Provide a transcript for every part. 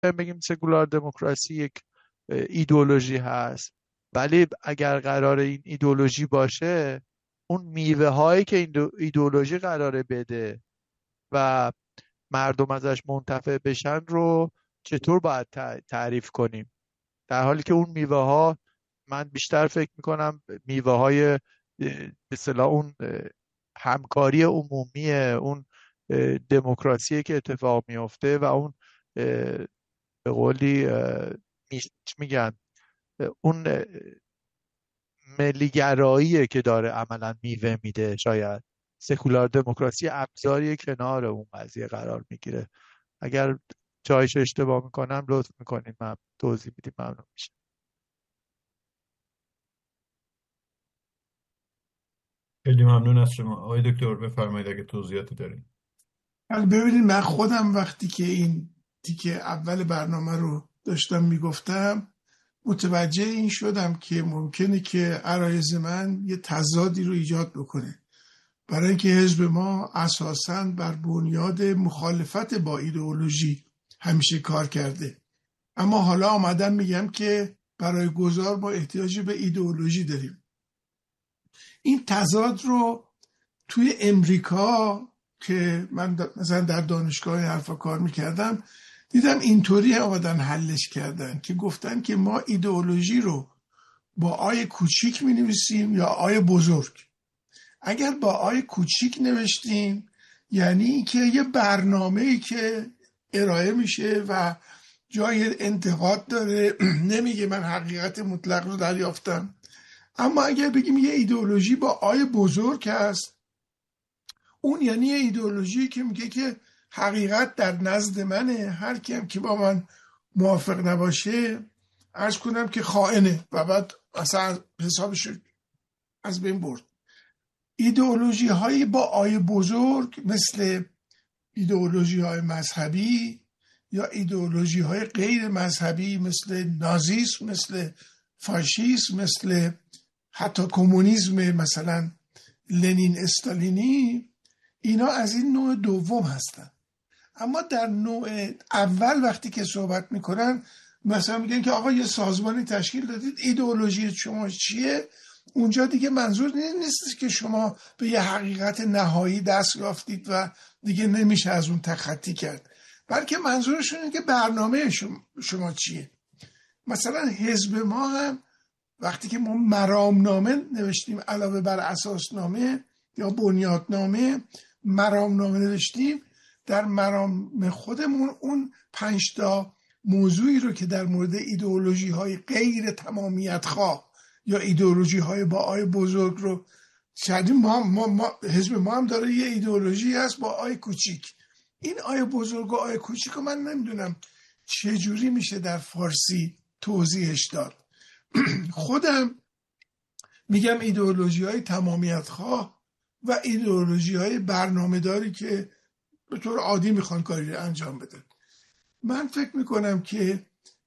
بگیم سکولار دموکراسی یک ایدئولوژی هست، ولی اگر قرار این ایدئولوژی باشه، اون میوه هایی که این ایدئولوژی قراره بده و مردم ازش منتفع بشن رو چطور باید تعریف کنیم؟ در حالی که اون میوه ها، من بیشتر فکر میکنم میوه های به اصطلاح اون همکاری عمومی، اون دموکراسی که اتفاق میفته و اون به قولی میگن اون ملیگراییه که داره عملا میوه میده. شاید سکولار دموکراسی ابزاری کنار اون قضیه قرار میگیره. اگر جایش اشتباه میکنم لطف میکنیم، من توضیح میدیم، ممنون میشه. خیلی ممنون از شما آقای دکتر، بفرمایید اگه توضیحاتی دارین. ببینید، من خودم وقتی که این تیکه اول برنامه رو داشتم میگفتم متوجه این شدم که ممکنه که عرایض من یه تضادی رو ایجاد بکنه، برای اینکه حزب ما اساساً بر بنیاد مخالفت با ایدئولوژی همیشه کار کرده، اما حالا آمدم میگم که برای گذار ما احتیاج به ایدئولوژی داریم. این تضاد رو توی امریکا که من مثلا در دانشگاه حرفا کار میکردم دیدم اینطوری آمدن حلش کردن که گفتن که ما ایدئولوژی رو با آی کوچیک می نویسیم یا آی بزرگ. اگر با آی کوچیک نوشتیم یعنی که یه برنامه‌ای که ارائه میشه و جای انتقاد داره، نمیگه من حقیقت مطلق رو دریافتم. اما اگر بگیم یه ایدئولوژی با آی بزرگ هست، اون یعنی یه ایدئولوژی که میگه که حقیقت در نزد منه، هر کیم که با من موافق نباشه عرض کنم که خائنه و بعد اصلا حسابش از بین برد. ایدئولوژی های با آی بزرگ مثل ایدئولوژی های مذهبی یا ایدئولوژی های غیر مذهبی مثل نازیسم، مثل فاشیسم، مثل حتی کمونیسم مثلا لنین استالینی، اینا از این نوع دوم هستن. اما در نوع اول وقتی که صحبت میکنن مثلا میگن که آقا یه سازمانی تشکیل دادید، ایدئولوژی شما چیه؟ اونجا دیگه منظور نیست که شما به یه حقیقت نهایی دست یافتید و دیگه نمیشه از اون تخطی کرد، بلکه منظورشون اینه که برنامه شما چیه. مثلا حزب ما هم وقتی که ما مرامنامه نوشتیم علاوه بر اساسنامه یا بنیادنامه، مرامنامه نوشتیم، در مرام خودمون اون 5 تا موضوعی رو که در مورد ایدئولوژی های غیر تمامیت خواه یا ایدئولوژی های با آی بزرگ رو شدیم. ما حزب ما هم داره یه ایدئولوژی هست با آی کوچیک. این آی بزرگ و آی کوچیک رو من نمیدونم چجوری میشه در فارسی توضیحش داد. خودم میگم ایدئولوژی های تمامیت خواه و ایدئولوژی های برنامه داری که به طور عادی میخوان کاری رو انجام بدن. من فکر میکنم که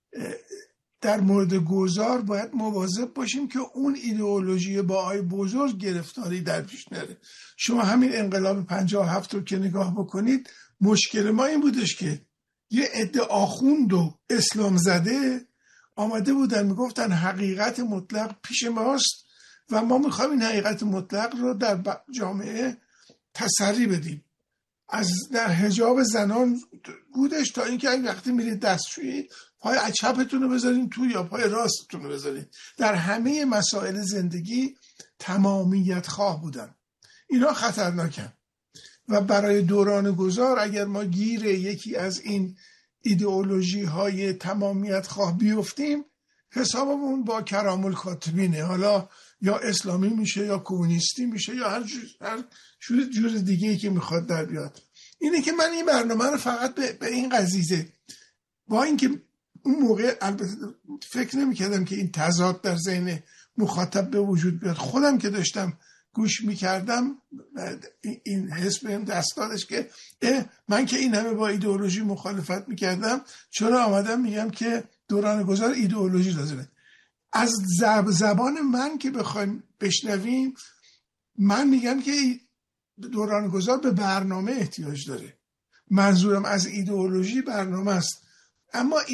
در مورد گذار باید مواظب باشیم که اون ایدئولوژی با آی بزرگ گرفتاری در پیش نره. شما همین انقلاب 57 رو که نگاه بکنید، مشکل ما این بودش که یه عده آخوند و اسلام زده آمده بودن میگفتن حقیقت مطلق پیش ماست و ما میخوایم این حقیقت مطلق رو در جامعه تسری بدیم. از در حجاب زنان بودش تا اینکه اگه وقتی میرید دستشویی پای چپتون رو بذارین تو یا پای راستتون رو بذارین. در همه مسائل زندگی تمامیت خواه بودن. اینا خطرناکن و برای دوران گذار اگر ما گیر یکی از این ایدئولوژی های تمامیت خواه بیفتیم، حسابمون با کرام الکاتبینه. حالا یا اسلامی میشه یا کمونیستی میشه یا هر جور دیگه که میخواد در بیاد. اینه که من این برنامه رو فقط به این قضیه، با اینکه اون موقع البته فکر نمیکردم که این تضاد در ذهن مخاطب به وجود بیاد. خودم که داشتم گوش میکردم این حس بهم دست دادش که من که این همه با ایدئولوژی مخالفت میکردم چرا آمدم میگم که دوران گذار ایدئولوژی لازمه. از زبان من که بخوایم بشنویم، من میگم که دوران گذار به برنامه احتیاج داره. منظورم از ایدئولوژی برنامه است. اما